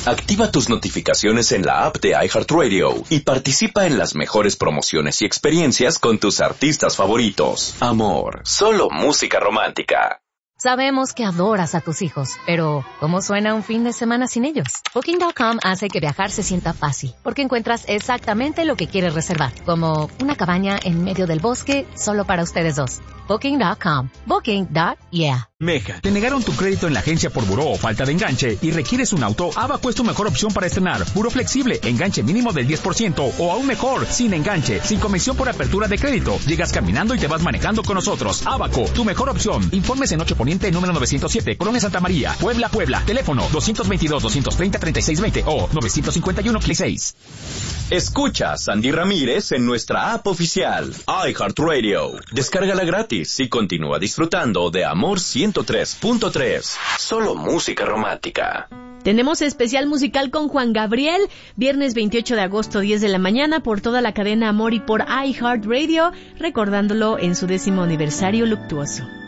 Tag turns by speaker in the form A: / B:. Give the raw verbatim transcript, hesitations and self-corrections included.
A: Activa tus notificaciones en la app de iHeartRadio y participa en las mejores promociones y experiencias con tus artistas favoritos. Amor, solo música romántica.
B: Sabemos que adoras a tus hijos, pero ¿cómo suena un fin de semana sin ellos? Booking punto com hace que viajar se sienta fácil, porque encuentras exactamente lo que quieres reservar, como una cabaña en medio del bosque solo para ustedes dos. Booking punto com. Booking. Yeah.
C: Meja, te negaron tu crédito en la agencia por buró o falta de enganche y requieres un auto. Abaco es tu mejor opción para estrenar. Buró flexible, enganche mínimo del diez por ciento o aún mejor, sin enganche, sin comisión por apertura de crédito. Llegas caminando y te vas manejando con nosotros. Abaco, tu mejor opción. Informes en ocho Poniente, número novecientos siete, Colonia Santa María, Puebla, Puebla. Teléfono dos dos dos, dos tres cero, tres seis dos cero o nueve cinco uno, seis.
A: Escucha a Sandy Ramírez en nuestra app oficial, iHeartRadio. Descárgala gratis y continúa disfrutando de Amor ciento tres punto tres. Solo música romántica.
D: Tenemos especial musical con Juan Gabriel, viernes veintiocho de agosto, diez de la mañana, por toda la cadena Amor y por iHeartRadio, recordándolo en su décimo aniversario luctuoso.